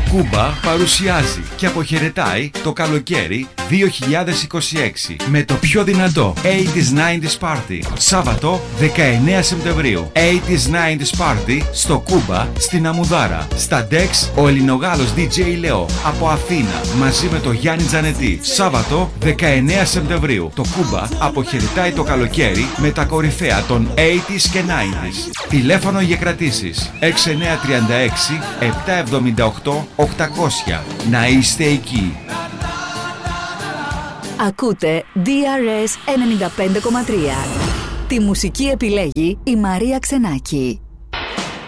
Κούμπα παρουσιάζει και αποχαιρετάει το καλοκαίρι 2026 με το πιο δυνατό 80s 90s Party. Σάββατο 19 Σεπτεμβρίου. 80s 90s Party στο Κούμπα στην Αμουδάρα. Στα Dex ο Ελληνογάλος DJ Λεό από Αθήνα μαζί με το Γιάννη Τζανετή. Σάββατο 19 Σεπτεμβρίου. Το Κούμπα αποχαιρετάει το καλοκαίρι με τα κορυφαία των 80s και 90s. Τηλέφωνο για κρατήσεις 6936 778 800. Να είστε εκεί. Ακούτε DRS 95,3. Τη μουσική επιλέγει η Μαρία Ξενάκη.